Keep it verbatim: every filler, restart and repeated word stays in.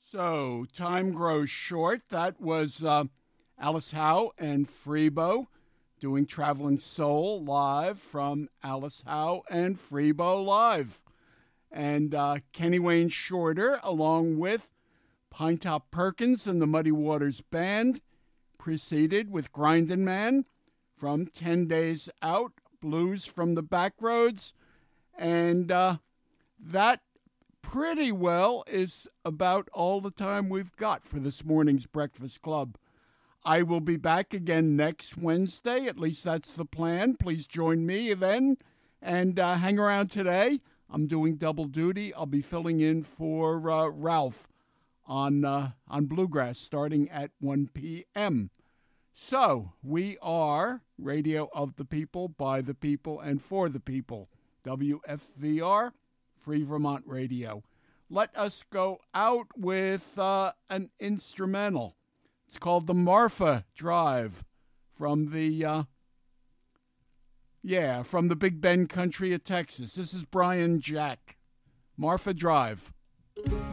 So, time grows short. That was uh, Alice Howe and Freebo doing Traveling Soul live from Alice Howe and Freebo Live. And uh, Kenny Wayne Shorter, along with Pinetop Perkins and the Muddy Waters Band, preceded with Grindin' Man from ten days Out, Blues from the Backroads. And uh, that pretty well is about all the time we've got for this morning's Breakfast Club. I will be back again next Wednesday. At least that's the plan. Please join me then and uh, hang around today. I'm doing double duty. I'll be filling in for uh, Ralph on uh, on Bluegrass starting at one p.m. So we are Radio of the People, by the people, and for the people. W F V R, Free Vermont Radio. Let us go out with uh, an instrumental. It's called the Marfa Drive from the, uh, yeah, from the Big Bend country of Texas. This is Brian Jack. Marfa Drive.